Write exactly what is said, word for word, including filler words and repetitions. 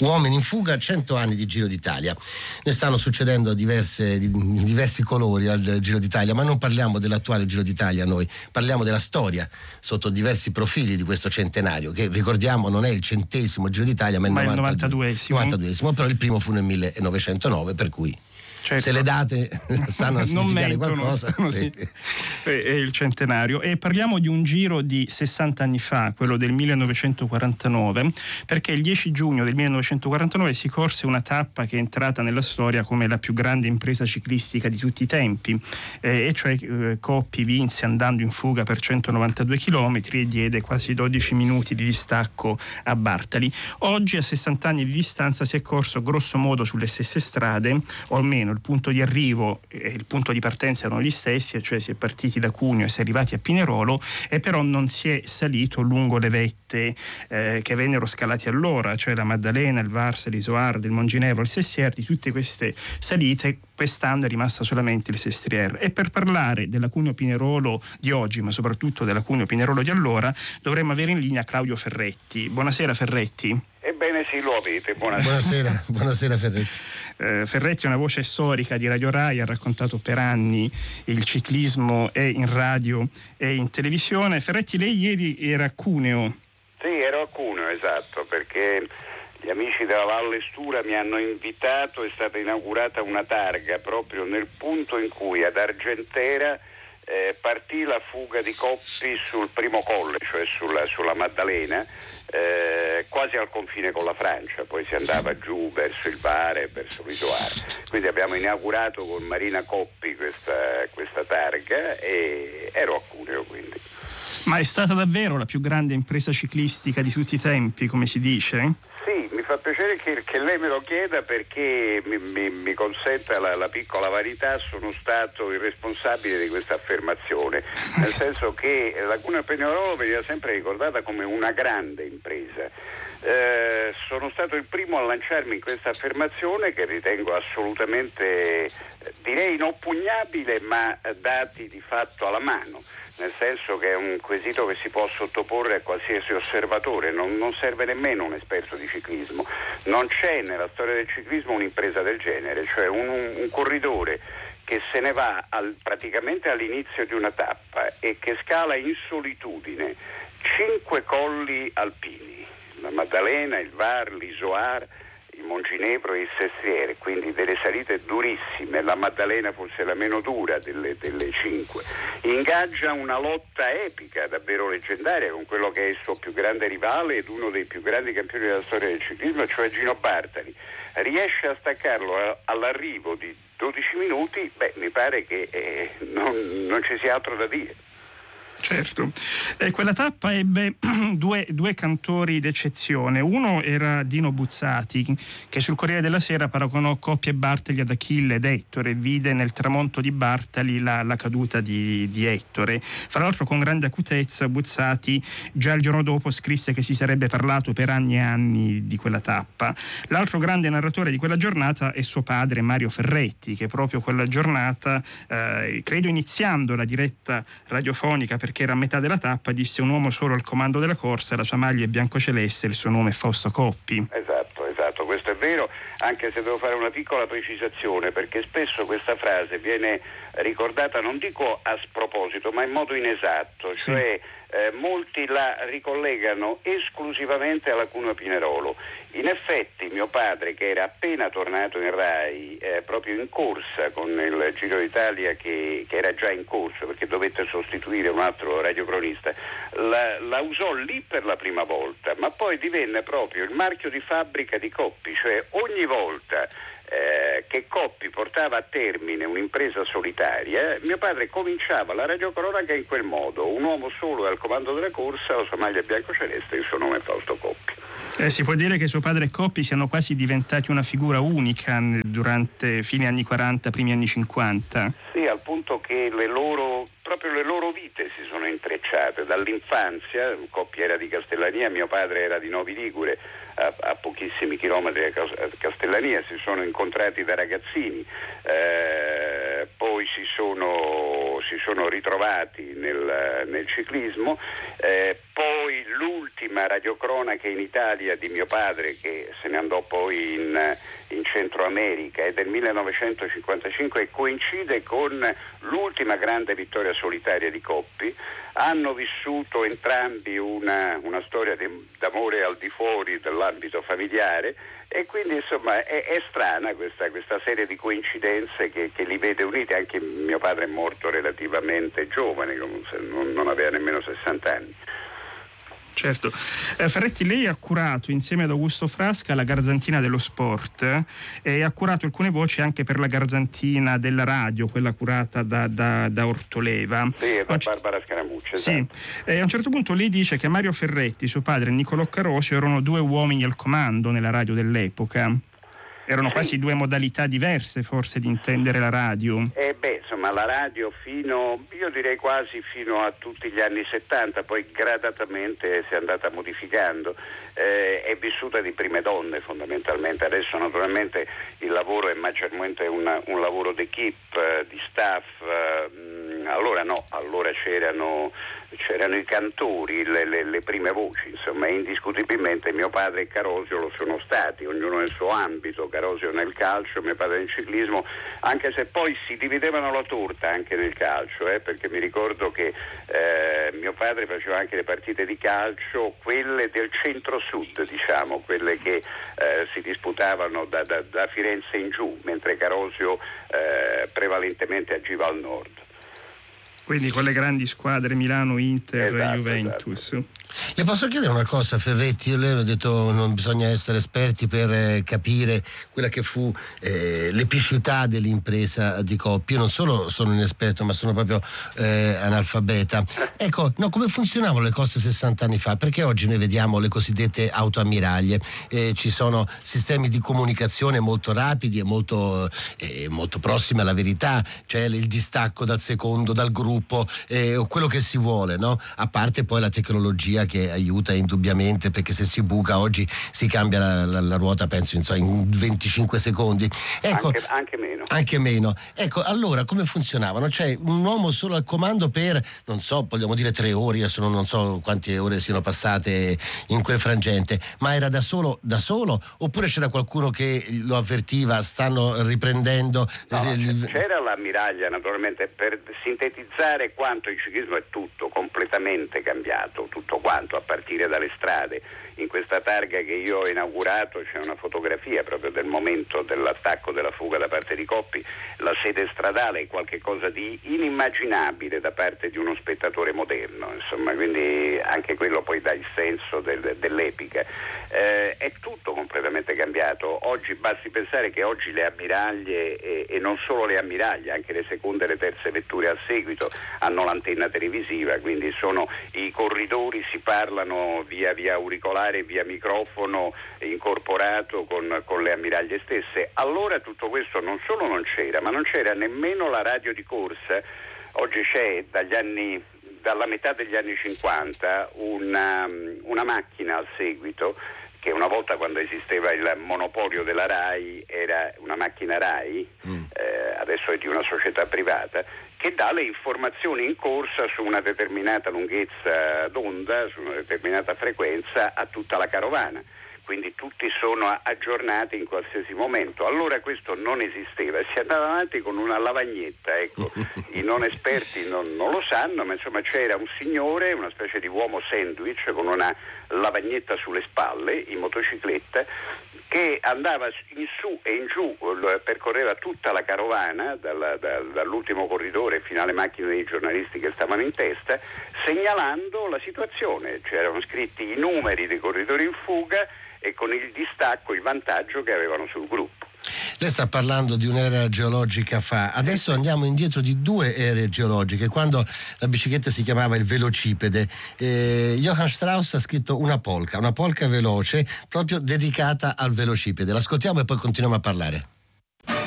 Uomini in fuga, cento anni di Giro d'Italia. Ne stanno succedendo diverse, di, diversi colori al Giro d'Italia, ma non parliamo dell'attuale Giro d'Italia noi, parliamo della storia sotto diversi profili di questo centenario, che ricordiamo non è il centesimo Giro d'Italia, ma il, ma il novantaduesimo. novantaduesimo, però il primo fu nel millenovecentonove, per cui certo, se le date stanno a significare qualcosa, stanno, sì. Sì. È il centenario. E parliamo di un giro di sessanta anni fa, quello del millenovecentoquarantanove, perché il dieci giugno del millenovecentoquarantanove si corse una tappa che è entrata nella storia come la più grande impresa ciclistica di tutti i tempi, eh, e cioè eh, Coppi vinse andando in fuga per centonovantadue chilometri e diede quasi dodici minuti di distacco a Bartali. Oggi, a sessanta anni di distanza, si è corso grosso modo sulle stesse strade, o almeno il punto di arrivo e il punto di partenza erano gli stessi, cioè si è partiti da Cuneo e si è arrivati a Pinerolo, e però non si è salito lungo le vette eh, che vennero scalate allora, cioè la Maddalena, il Varsa, l'Isoardo, il Monginevro, il Sestier. Di tutte queste salite quest'anno è rimasta solamente il Sestriere. E per parlare della Cuneo Pinerolo di oggi, ma soprattutto della Cuneo Pinerolo di allora, dovremmo avere in linea Claudio Ferretti. Buonasera Ferretti. Ebbene sì, lo avete, buonasera. Buonasera, buonasera Ferretti. Eh, Ferretti è una voce storica di Radio Rai, ha raccontato per anni il ciclismo e in radio e in televisione. Ferretti, lei ieri era a Cuneo. Sì, ero a Cuneo, esatto, perché gli amici della Valle Stura mi hanno invitato, è stata inaugurata una targa proprio nel punto in cui ad Argentera eh, partì la fuga di Coppi sul primo colle, cioè sulla, sulla Maddalena, Eh, quasi al confine con la Francia, poi si andava giù verso il Vare, verso l'Isoare. Quindi abbiamo inaugurato con Marina Coppi questa, questa targa e ero a Cuneo, quindi. Ma è stata davvero la più grande impresa ciclistica di tutti i tempi, come si dice? Sì, mi fa piacere che, che lei me lo chieda, perché mi, mi, mi consenta la, la piccola verità, sono stato il responsabile di questa affermazione, nel senso che la Cuneo Pinerolo veniva sempre ricordata come una grande impresa. Eh, sono stato il primo a lanciarmi in questa affermazione, che ritengo assolutamente, direi inoppugnabile, ma dati di fatto alla mano, nel senso che è un quesito che si può sottoporre a qualsiasi osservatore, non, non serve nemmeno un esperto di ciclismo. Non c'è nella storia del ciclismo un'impresa del genere, cioè un, un, un corridore che se ne va al, praticamente all'inizio di una tappa e che scala in solitudine cinque colli alpini, la Maddalena, il Var, l'Isoar, il Monginevro e il Sestriere, quindi delle salite durissime. La Maddalena forse la meno dura delle, delle cinque. Ingaggia una lotta epica, davvero leggendaria, con quello che è il suo più grande rivale ed uno dei più grandi campioni della storia del ciclismo, cioè Gino Bartali. Riesce a staccarlo all'arrivo di dodici minuti, beh, mi pare che eh, non, non ci sia altro da dire. Certo, eh, quella tappa ebbe due, due cantori d'eccezione. Uno era Dino Buzzati, che sul Corriere della Sera paragonò Coppi e Bartali ad Achille ed Ettore e vide nel tramonto di Bartali la, la caduta di, di Ettore. Fra l'altro, con grande acutezza, Buzzati già il giorno dopo scrisse che si sarebbe parlato per anni e anni di quella tappa. L'altro grande narratore di quella giornata è suo padre Mario Ferretti, che proprio quella giornata, eh, credo iniziando la diretta radiofonica, perché era a metà della tappa, disse: un uomo solo al comando della corsa, la sua maglia è biancoceleste, il suo nome è Fausto Coppi. Esatto, esatto, questo è vero, anche se devo fare una piccola precisazione, perché spesso questa frase viene ricordata, non dico a sproposito, ma in modo inesatto, sì. Cioè eh, molti la ricollegano esclusivamente alla Cuneo Pinerolo. In effetti mio padre, che era appena tornato in Rai, eh, proprio in corsa con il Giro d'Italia, che, che era già in corso perché dovette sostituire un altro radiocronista, la, la usò lì per la prima volta, ma poi divenne proprio il marchio di fabbrica di Coppi, cioè ogni volta Eh, che Coppi portava a termine un'impresa solitaria, mio padre cominciava la radiocronaca in quel modo: un uomo solo al comando della corsa, la sua maglia biancoceleste, il suo nome è Fausto Coppi. Eh, si può dire che suo padre e Coppi siano quasi diventati una figura unica durante fine anni quaranta, primi anni cinquanta. Sì, al punto che le loro, proprio le loro vite si sono intrecciate dall'infanzia. Coppi era di Castellania, mio padre era di Novi Ligure, a, a pochissimi chilometri da Castellania, si sono incontrati da ragazzini, eh, poi si sono, si sono ritrovati nel, nel ciclismo, eh, poi poi l'ultima radiocronaca in Italia di mio padre, che se ne andò poi in, in Centro America, è del millenovecentocinquantacinque e coincide con l'ultima grande vittoria solitaria di Coppi. Hanno vissuto entrambi una, una storia di, d'amore al di fuori dell'ambito familiare, e quindi insomma è, è strana questa, questa serie di coincidenze che, che li vede uniti. Anche mio padre è morto relativamente giovane, non, non aveva nemmeno sessanta anni. Certo. Eh, Ferretti, lei ha curato insieme ad Augusto Frasca la Garzantina dello Sport eh, e ha curato alcune voci anche per la Garzantina della radio, quella curata da, da, da Ortoleva. Sì, da c- Barbara Scaramucci. Sì. Esatto. E a un certo punto lei dice che Mario Ferretti, suo padre e Niccolò Carosio erano due uomini al comando nella radio dell'epoca. Erano sì. quasi due modalità diverse forse di intendere la radio. Eh beh, insomma, la radio fino, io direi quasi fino a tutti gli anni settanta, poi gradatamente si è andata modificando, eh, è vissuta di prime donne fondamentalmente. Adesso naturalmente il lavoro è maggiormente un, un lavoro d'equipe, eh, di staff, eh, allora no, allora c'erano c'erano i cantori, le, le, le prime voci, insomma, indiscutibilmente mio padre e Carosio lo sono stati, ognuno nel suo ambito, Carosio nel calcio, mio padre nel ciclismo, anche se poi si dividevano la torta anche nel calcio, eh, perché mi ricordo che eh, mio padre faceva anche le partite di calcio, quelle del centro-sud, diciamo, quelle che eh, si disputavano da, da, da Firenze in giù, mentre Carosio eh, prevalentemente agiva al nord. Quindi con le grandi squadre Milano, Inter, esatto, Juventus. Esatto. Le posso chiedere una cosa, Ferretti? Io le ho detto non bisogna essere esperti per eh, capire quella che fu eh, l'epicità dell'impresa di Coppi. Io non solo sono inesperto, ma sono proprio eh, analfabeta. Ecco, no, come funzionavano le cose sessanta anni fa? Perché oggi noi vediamo le cosiddette autoammiraglie, eh, ci sono sistemi di comunicazione molto rapidi e molto, eh, molto prossimi alla verità, cioè il distacco dal secondo, dal gruppo, eh, quello che si vuole, no? A parte poi la tecnologia che aiuta indubbiamente, perché se si buca oggi si cambia la, la, la ruota, penso insomma, in venticinque secondi. Ecco, anche, anche meno. Anche meno. Ecco, allora come funzionavano? Cioè un uomo solo al comando per, non so, vogliamo dire tre ore, adesso non, non so quante ore siano passate in quel frangente, ma era da solo, da solo oppure c'era qualcuno che lo avvertiva, stanno riprendendo? No, c'era l'ammiraglia, naturalmente, per sintetizzare quanto il ciclismo è tutto completamente cambiato, tutto quanto, a partire dalle strade. In questa targa che io ho inaugurato c'è una fotografia proprio del momento dell'attacco, della fuga da parte di Coppi. La sede stradale è qualcosa di inimmaginabile da parte di uno spettatore moderno, insomma, quindi anche quello poi dà il senso del, dell'epica. Eh, è tutto completamente cambiato. Oggi basti pensare che oggi le ammiraglie e, e non solo le ammiraglie, anche le seconde e le terze vetture al seguito hanno l'antenna televisiva, quindi sono i corridori, si parlano via via auricolare, via microfono incorporato con, con le ammiraglie stesse. Allora tutto questo non solo non c'era, ma non c'era nemmeno la radio di corsa. Oggi c'è dagli anni, dalla metà degli anni cinquanta una, una macchina al seguito che una volta, quando esisteva il monopolio della RAI, era una macchina RAI, mm. eh, adesso è di una società privata, che dà le informazioni in corsa su una determinata lunghezza d'onda, su una determinata frequenza a tutta la carovana. Quindi tutti sono aggiornati in qualsiasi momento. Allora questo non esisteva, si andava avanti con una lavagnetta, ecco. I non esperti non, non lo sanno, ma insomma c'era un signore, una specie di uomo sandwich con una lavagnetta sulle spalle, in motocicletta, che andava in su e in giù, percorreva tutta la carovana, dalla, da, dall'ultimo corridore fino alle macchine dei giornalisti che stavano in testa, segnalando la situazione. C'erano scritti i numeri dei corridori in fuga e con il distacco, il vantaggio che avevano sul gruppo. Lei sta parlando di un'era geologica fa, adesso andiamo indietro di due ere geologiche, quando la bicicletta si chiamava il velocipede. eh, Johann Strauss ha scritto una polka, una polka veloce proprio dedicata al velocipede. L'ascoltiamo e poi continuiamo a parlare.